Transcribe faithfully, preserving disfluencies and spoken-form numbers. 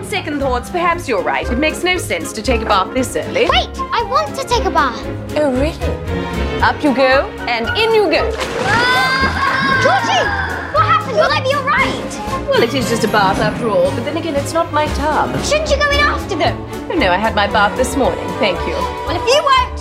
second thoughts, perhaps you're right. It makes no sense to take a bath this early. Wait, I want to take a bath. Oh, really? Up you go, and in you go. Ah! Georgie, what happened? Will I be all right? Well, it is just a bath after all, but then again, it's not my tub. Shouldn't you go in after them? Oh, no, I had my bath this morning, thank you. Well, if you weren't